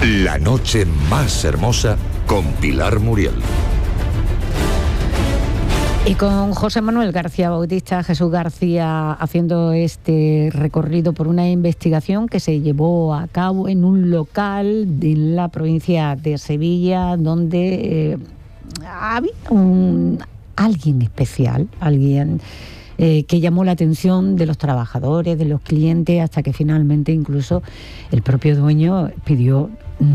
La noche más hermosa con Pilar Muriel. Y con José Manuel García Bautista, Jesús García, haciendo este recorrido por una investigación que se llevó a cabo en un local de la provincia de Sevilla, donde había alguien especial, alguien que llamó la atención de los trabajadores, de los clientes, hasta que finalmente incluso el propio dueño pidió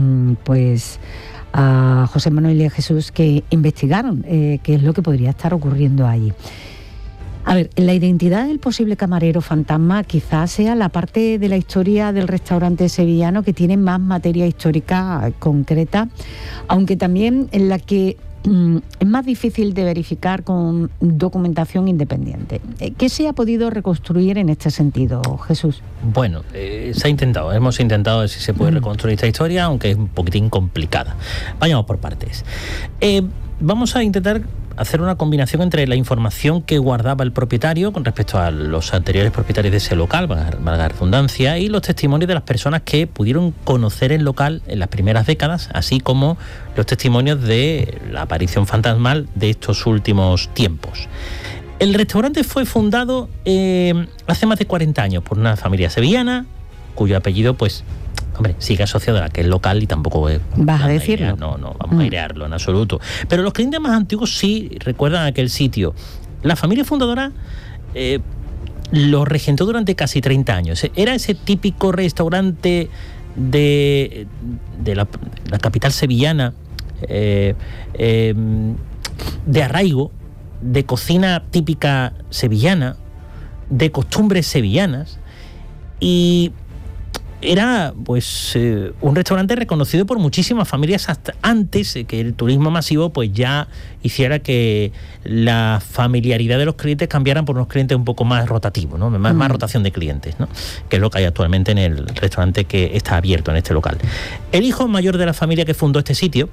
a José Manuel y a Jesús que investigaron qué es lo que podría estar ocurriendo allí. A ver, la identidad del posible camarero fantasma quizás sea la parte de la historia del restaurante sevillano que tiene más materia histórica concreta, aunque también en la que es más difícil de verificar con documentación independiente. ¿Qué se ha podido reconstruir en este sentido, Jesús? Bueno, hemos intentado ver si se puede reconstruir esta historia, aunque es un poquitín complicada. Vayamos por partes. Vamos a intentar hacer una combinación entre la información que guardaba el propietario con respecto a los anteriores propietarios de ese local, valga la redundancia, y los testimonios de las personas que pudieron conocer el local en las primeras décadas, así como los testimonios de la aparición fantasmal de estos últimos tiempos. El restaurante fue fundado hace más de 40 años por una familia sevillana, cuyo apellido, sigue asociado a aquel local y tampoco ¿vas a decirlo? No vamos a airearlo en absoluto. Pero los clientes más antiguos sí recuerdan aquel sitio. La familia fundadora lo regentó durante casi 30 años. Era ese típico restaurante de la capital sevillana, de arraigo, de cocina típica sevillana, de costumbres sevillanas, y era un restaurante reconocido por muchísimas familias hasta antes que el turismo masivo ya hiciera que la familiaridad de los clientes cambiaran por unos clientes un poco más rotativos, ¿no? Más rotación de clientes, ¿no? Que es lo que hay actualmente en el restaurante que está abierto en este local. El hijo mayor de la familia que fundó este sitio,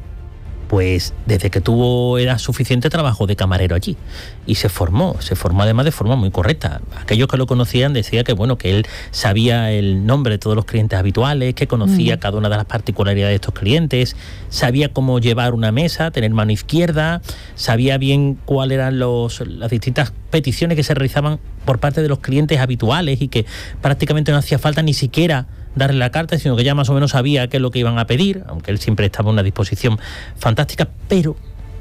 desde que tuvo edad suficiente, trabajó de camarero allí y se formó además de forma muy correcta. Aquellos que lo conocían decían que él sabía el nombre de todos los clientes habituales, que conocía cada una de las particularidades de estos clientes, sabía cómo llevar una mesa, tener mano izquierda, sabía bien cuáles eran las distintas peticiones que se realizaban por parte de los clientes habituales y que prácticamente no hacía falta ni siquiera darle la carta, sino que ya más o menos sabía qué es lo que iban a pedir, aunque él siempre estaba en una disposición fantástica, pero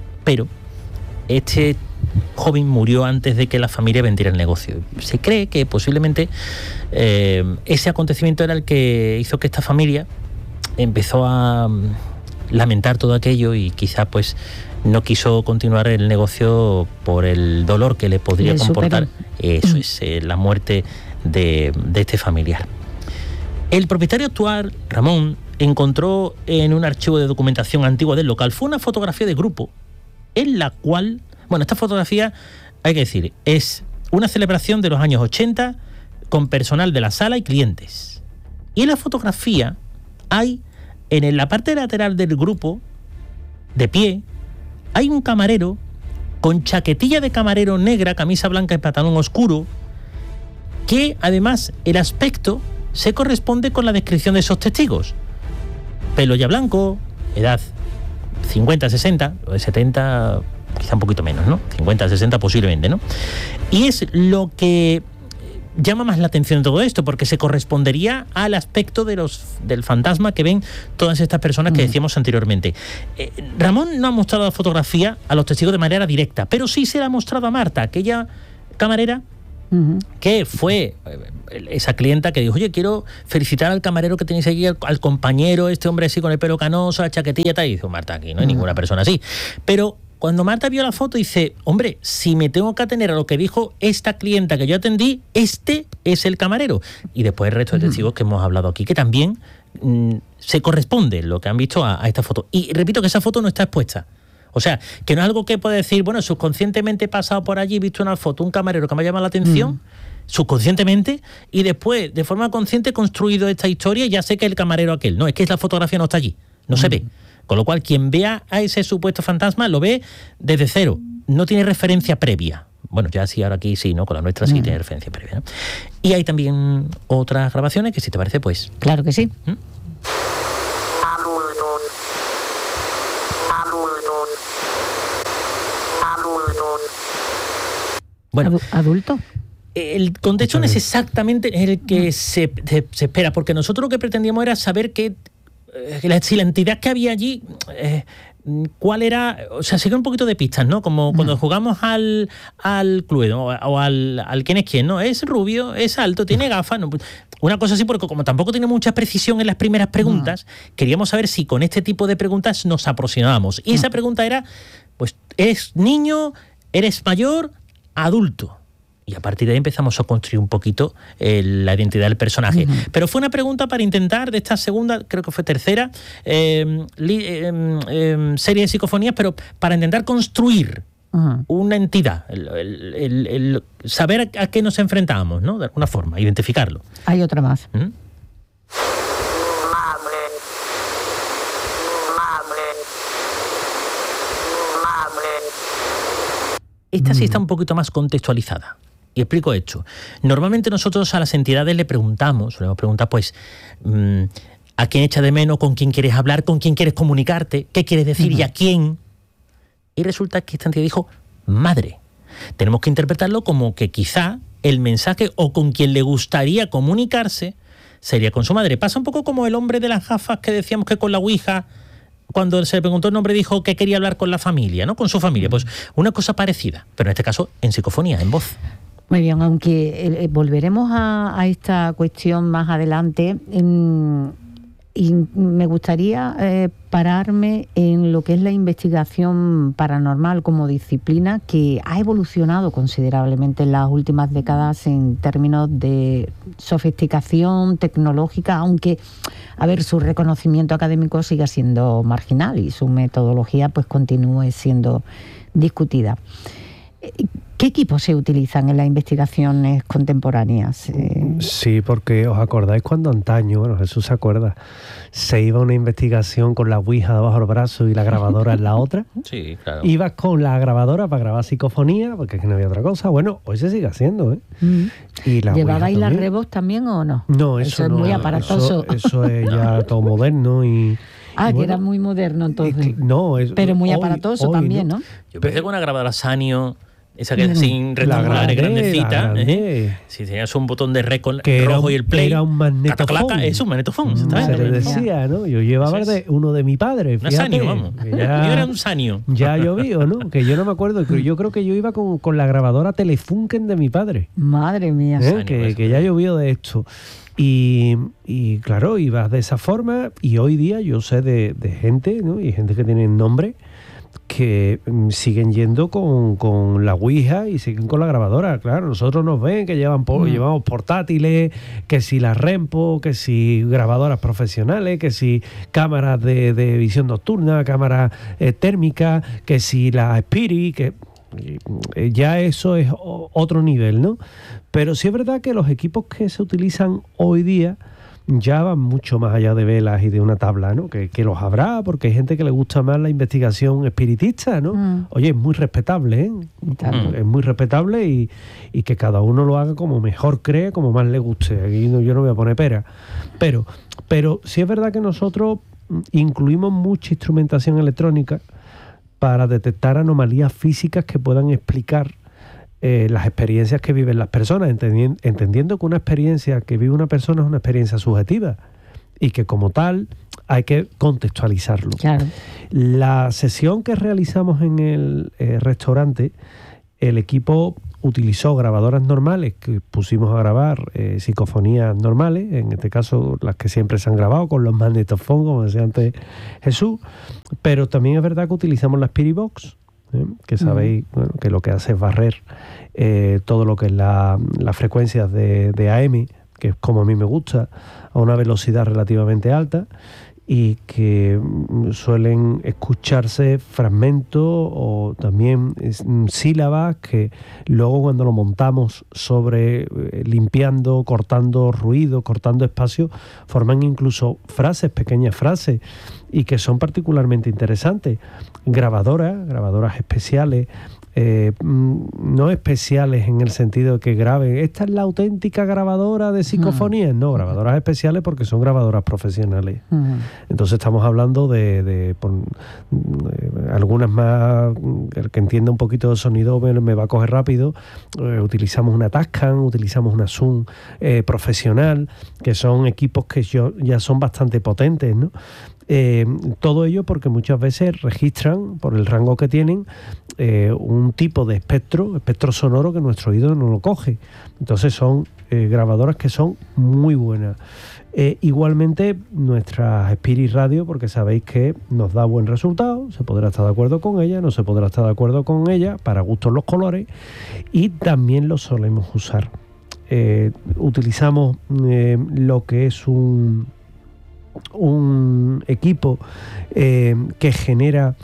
este joven murió antes de que la familia vendiera el negocio. Se cree que posiblemente ese acontecimiento era el que hizo que esta familia empezó a lamentar todo aquello y quizá no quiso continuar el negocio por el dolor que le podría comportar la muerte de este familiar. El propietario actual, Ramón, encontró en un archivo de documentación antigua del local una fotografía de grupo en la cual, esta fotografía, hay que decir, es una celebración de los años 80 con personal de la sala y clientes. Y en la fotografía hay, en la parte lateral del grupo, de pie, hay un camarero con chaquetilla de camarero negra, camisa blanca y pantalón oscuro, que además el aspecto se corresponde con la descripción de esos testigos. Pelo ya blanco, edad 50, 60, o de 70, quizá un poquito menos, ¿no? 50, 60 posiblemente, ¿no? Y es lo que llama más la atención de todo esto, porque se correspondería al aspecto del fantasma que ven todas estas personas que decíamos anteriormente. Ramón no ha mostrado la fotografía a los testigos de manera directa, pero sí se la ha mostrado a Marta, aquella camarera que fue esa clienta que dijo: oye, quiero felicitar al camarero que tenéis allí, al compañero, este hombre así con el pelo canoso, la chaquetilla, tal. Y dijo Marta: aquí no hay ninguna persona así. Pero cuando Marta vio la foto, dice: hombre, si me tengo que atener a lo que dijo esta clienta que yo atendí, este es el camarero. Y después el resto de testigos que hemos hablado aquí, que también se corresponde lo que han visto a esta foto. Y repito que esa foto no está expuesta. O sea, que no es algo que puede decir, subconscientemente he pasado por allí, he visto una foto, un camarero que me ha llamado la atención, subconscientemente, y después, de forma consciente, he construido esta historia y ya sé que es el camarero aquel. No, es que la fotografía no está allí, no se ve. Con lo cual, quien vea a ese supuesto fantasma lo ve desde cero, no tiene referencia previa. Bueno, ya sí, ahora aquí sí, ¿no? Con la nuestra sí tiene referencia previa, ¿no? Y hay también otras grabaciones que, si te parece, Claro que sí. Bueno, ¿adulto? El contexto no es exactamente el que se espera, porque nosotros lo que pretendíamos era saber si la entidad que había allí, cuál era, o sea, sigue un poquito de pistas, ¿no? Como cuando jugamos al Cluedo o al quién es quién, ¿no? Es rubio, es alto, tiene gafas, ¿no? Una cosa así, porque como tampoco tiene mucha precisión en las primeras preguntas, queríamos saber si con este tipo de preguntas nos aproximábamos. Y esa pregunta era, pues, ¿eres niño? ¿Eres mayor? ¿Adulto? Y a partir de ahí empezamos a construir un poquito la identidad del personaje. Pero fue una pregunta para intentar, de esta segunda, creo que fue tercera, serie de psicofonías, pero para intentar construir una entidad, el saber a qué nos enfrentábamos, ¿no? De alguna forma, identificarlo. Hay otra más. Esta sí está un poquito más contextualizada. Y explico esto. Normalmente nosotros a las entidades le preguntamos, pues, ¿a quién echas de menos? ¿Con quién quieres hablar? ¿Con quién quieres comunicarte? ¿Qué quieres decir y a quién? Y resulta que esta entidad dijo, madre. Tenemos que interpretarlo como que quizá el mensaje o con quien le gustaría comunicarse sería con su madre. Pasa un poco como el hombre de las gafas que decíamos que con la Ouija, cuando se le preguntó el nombre, dijo que quería hablar con la familia, ¿no? Con su familia. Pues una cosa parecida, pero en este caso en psicofonía, en voz. Muy bien, aunque volveremos a esta cuestión más adelante, y me gustaría pararme en lo que es la investigación paranormal como disciplina, que ha evolucionado considerablemente en las últimas décadas en términos de sofisticación tecnológica, aunque, a ver, su reconocimiento académico siga siendo marginal y su metodología pues continúe siendo discutida. ¿Qué equipos se utilizan en las investigaciones contemporáneas? Sí, porque os acordáis cuando antaño, bueno, Jesús se acuerda, se iba a una investigación con la Ouija debajo del brazo y la grabadora en la otra. Sí, claro. Ibas con la grabadora para grabar psicofonía, porque es que no había otra cosa. Bueno, hoy se sigue haciendo, ¿eh? Y la ¿llevabais la Revox también o no? No, eso no, es muy aparatoso. Eso es ya todo moderno y... Ah, que era muy moderno entonces. No, pero muy aparatoso también, ¿no? Yo empecé con una grabadora Sanyo, esa que es sin rectangulares, grandecita. Si tenías un botón de rojo y el play. Era un magnetofón. Es un magnetofón. Se le decía, ¿no? Yo llevaba uno de mi padre. Una Sanyo, vamos. Yo era un Sanyo. Ya llovió, ¿no? Que yo no me acuerdo. Yo creo que yo iba con la grabadora Telefunken de mi padre. Madre mía. Sanyo, que ya llovió de esto. Y claro, ibas de esa forma. Y hoy día yo sé de gente, ¿no? Y gente que tiene nombre, que siguen yendo con la Ouija y siguen con la grabadora. Claro, nosotros nos ven que llevamos portátiles, que si las Rempo, que si grabadoras profesionales, que si cámaras de visión nocturna, cámaras térmicas, que si la Spirit, que ya eso es otro nivel, ¿no? Pero sí es verdad que los equipos que se utilizan hoy día ya van mucho más allá de velas y de una tabla, ¿no? Que los habrá, porque hay gente que le gusta más la investigación espiritista, ¿no? Oye, es muy respetable, ¿eh? Es muy respetable y que cada uno lo haga como mejor cree, como más le guste. Aquí yo no voy a poner pera. Pero sí es verdad que nosotros incluimos mucha instrumentación electrónica para detectar anomalías físicas que puedan explicar las experiencias que viven las personas, entendiendo que una experiencia que vive una persona es una experiencia subjetiva y que como tal hay que contextualizarlo. Claro. La sesión que realizamos en el restaurante, el equipo utilizó grabadoras normales que pusimos a grabar psicofonías normales, en este caso las que siempre se han grabado con los magnetofones, como decía antes Jesús, pero también es verdad que utilizamos la Spirit Box, que sabéis, bueno, que lo que hace es barrer todo lo que es las frecuencias de AM, que es como a mí me gusta, a una velocidad relativamente alta, y que suelen escucharse fragmentos o también sílabas que luego cuando lo montamos sobre limpiando, cortando ruido, cortando espacio, forman incluso frases, pequeñas frases, y que son particularmente interesantes. Grabadoras especiales no especiales en el sentido de que graben, esta es la auténtica grabadora de psicofonías, no, grabadoras especiales porque son grabadoras profesionales. Entonces estamos hablando de algunas más, el que entienda un poquito de sonido me va a coger rápido. Utilizamos una Tascam, utilizamos una Zoom profesional, que son equipos que ya son bastante potentes, ¿no? Todo ello porque muchas veces registran, por el rango que tienen, un tipo de espectro sonoro que nuestro oído no lo coge. Entonces son grabadoras que son muy buenas. Igualmente nuestra Spirit Radio, porque sabéis que nos da buen resultado, se podrá estar de acuerdo con ella, no se podrá estar de acuerdo con ella, para gustos los colores, y también lo solemos usar. Utilizamos lo que es un equipo que genera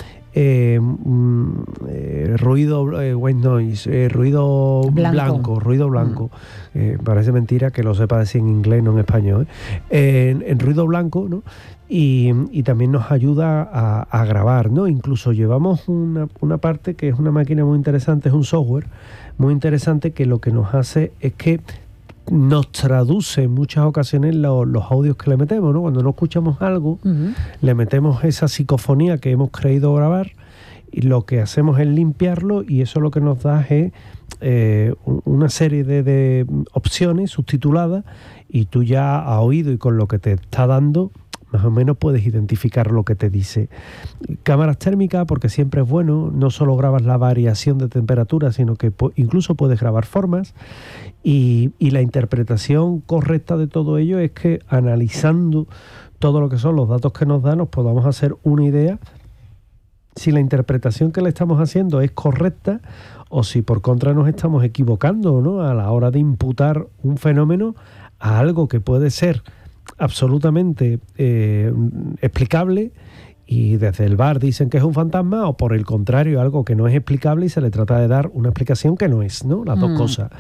ruido white noise, ruido blanco. Parece mentira que lo sepa decir en inglés, no en español, en ruido blanco, ¿no? Y también nos ayuda a grabar, ¿no? Incluso llevamos una parte que es una máquina muy interesante, es un software muy interesante que lo que nos hace es que nos traduce en muchas ocasiones los audios que le metemos, ¿no? Cuando no escuchamos algo, le metemos esa psicofonía que hemos creído grabar y lo que hacemos es limpiarlo, y eso lo que nos da es una serie de opciones subtituladas, y tú ya a oído y con lo que te está dando más o menos puedes identificar lo que te dice. Cámaras térmicas, porque siempre es bueno, no solo grabas la variación de temperatura, sino que incluso puedes grabar formas, y la interpretación correcta de todo ello es que, analizando todo lo que son los datos que nos dan, nos podamos hacer una idea si la interpretación que le estamos haciendo es correcta o si por contra nos estamos equivocando, ¿no?, a la hora de imputar un fenómeno a algo que puede ser absolutamente explicable, y desde el bar dicen que es un fantasma, o por el contrario, algo que no es explicable y se le trata de dar una explicación que no es, ¿no? Las dos cosas.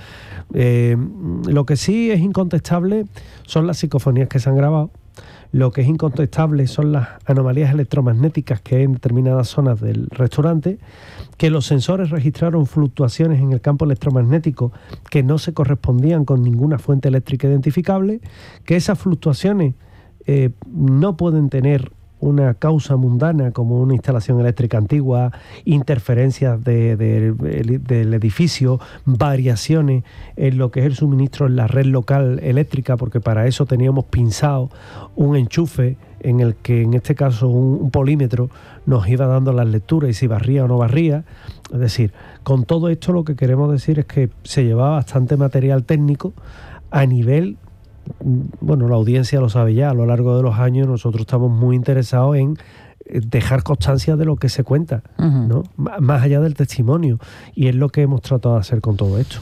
Lo que sí es incontestable son las psicofonías que se han grabado. Lo que es incontestable son las anomalías electromagnéticas que hay en determinadas zonas del restaurante, que los sensores registraron fluctuaciones en el campo electromagnético que no se correspondían con ninguna fuente eléctrica identificable, que esas fluctuaciones no pueden tener una causa mundana como una instalación eléctrica antigua, interferencias del edificio, variaciones en lo que es el suministro en la red local eléctrica, porque para eso teníamos pinzado un enchufe en el que, en este caso, un polímetro nos iba dando las lecturas y si barría o no barría. Es decir, con todo esto lo que queremos decir es que se llevaba bastante material técnico a nivel... Bueno, la audiencia lo sabe ya, a lo largo de los años nosotros estamos muy interesados en dejar constancia de lo que se cuenta, ¿no? Más allá del testimonio, y es lo que hemos tratado de hacer con todo esto.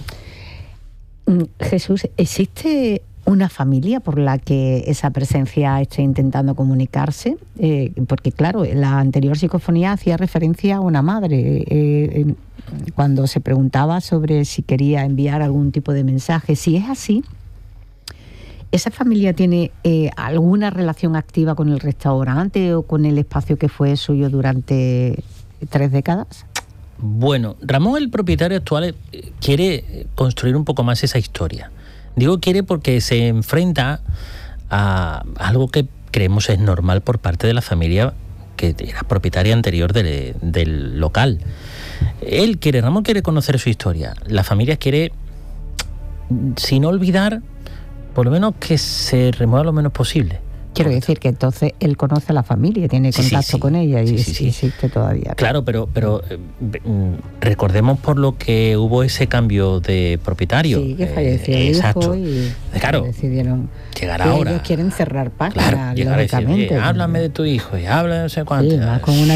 Jesús, ¿existe una familia por la que esa presencia esté intentando comunicarse? Porque claro, la anterior psicofonía hacía referencia a una madre cuando se preguntaba sobre si quería enviar algún tipo de mensaje. Si es así, ¿esa familia tiene alguna relación activa con el restaurante o con el espacio que fue suyo durante 3 décadas? Bueno, Ramón, el propietario actual, quiere construir un poco más esa historia. Digo quiere porque se enfrenta a algo que creemos es normal por parte de la familia que era propietaria anterior del local. Ramón quiere conocer su historia. La familia quiere, sin olvidar, por lo menos que se remueva lo menos posible. Quiero decir que entonces él conoce a la familia, tiene contacto con ella y existe todavía. Claro, pero recordemos por lo que hubo ese cambio de propietario. Sí, que falleció el hijo y claro, decidieron llegar ahora. Ellos quieren cerrar páginas, claro, lógicamente. Háblame de tu hijo y habla de no sé cuánto. Sí, más con una